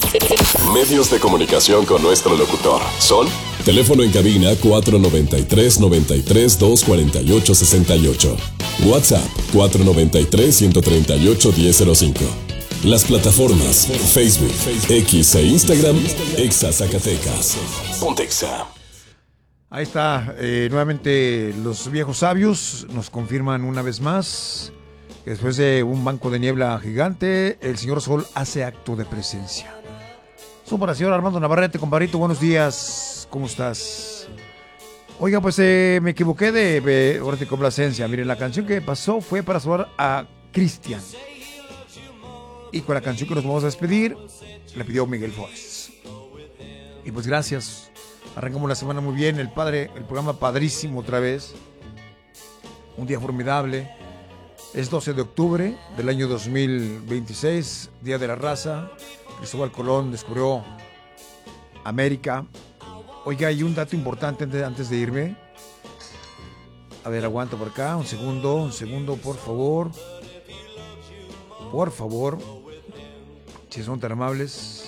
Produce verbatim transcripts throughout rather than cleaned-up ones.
Medios de comunicación con nuestro locutor son teléfono en cabina cuatro noventa y tres, noventa y tres, doscientos cuarenta y ocho, sesenta y ocho. WhatsApp cuatro noventa y tres, ciento treinta y ocho, diez cero cinco. Las plataformas Facebook, X e Instagram, Exa Zacatecas. Pontexa. Ahí está, eh, nuevamente los viejos sabios nos confirman una vez más que después de un banco de niebla gigante, el señor Sol hace acto de presencia. Son para el señor Armando Navarrete, compadrito, buenos días, ¿cómo estás? Oiga, pues eh, me equivoqué de, de, de complacencia. Miren, la canción que pasó fue para saludar a Cristian. Y con la canción que nos vamos a despedir, le pidió Miguel Flores. Y pues gracias. Arrancamos la semana muy bien. El padre, el programa padrísimo otra vez. Un día formidable. Es doce de octubre del año dos mil veintiséis, Día de la Raza. Cristóbal Colón descubrió América. Oiga, hay un dato importante antes de irme. A ver, aguanta por acá. Un segundo, un segundo, por favor. Por favor. Si son tan amables.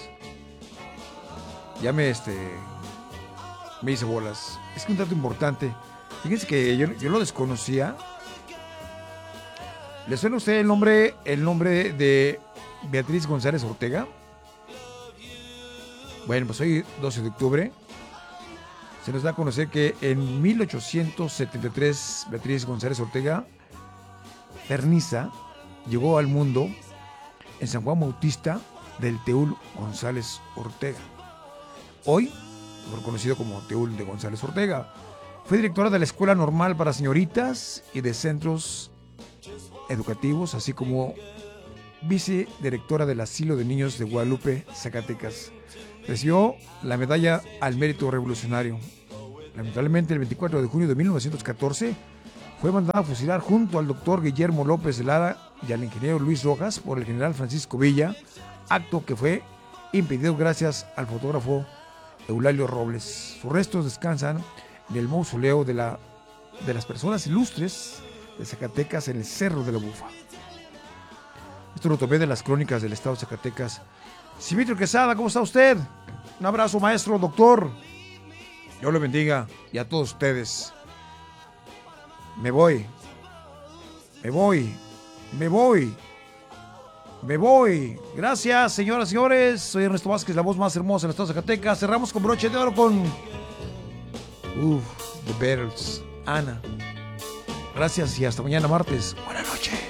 Ya me, este... me hice bolas. Es que un dato importante. Fíjense que yo, yo lo desconocía. ¿Le suena a usted el nombre, el nombre de Beatriz González Ortega? Bueno, pues hoy, doce de octubre, se nos da a conocer que en mil ochocientos setenta y tres Beatriz González Ortega Ferniza llegó al mundo en San Juan Bautista del Teúl González Ortega. Hoy, conocido como Teúl de González Ortega, fue directora de la Escuela Normal para Señoritas y de Centros Educativos, así como vicedirectora del Asilo de Niños de Guadalupe, Zacatecas. Recibió la medalla al mérito revolucionario. Lamentablemente, el veinticuatro de junio de mil novecientos catorce fue mandada a fusilar junto al doctor Guillermo López de Lara y al ingeniero Luis Rojas por el general Francisco Villa, acto que fue impedido gracias al fotógrafo Eulalio Robles. Sus restos descansan en el mausoleo de, la, de las personas ilustres de Zacatecas en el Cerro de la Bufa. Esto lo tomé de las crónicas del estado de Zacatecas. Simitrio Quesada, ¿cómo está usted? Un abrazo, maestro, doctor. Dios lo bendiga y a todos ustedes. Me voy. Me voy. Me voy. Me voy. Gracias, señoras y señores. Soy Ernesto Vázquez, la voz más hermosa del estado de Zacatecas. Cerramos con broche de oro con... Uf, The Beatles. Ana. Gracias y hasta mañana martes. Buenas noches.